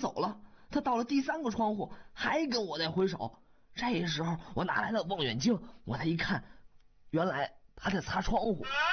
走了。他到了第3个窗户，还跟我在挥手。这时候我拿来了望远镜，我再一看，原来他在擦窗户。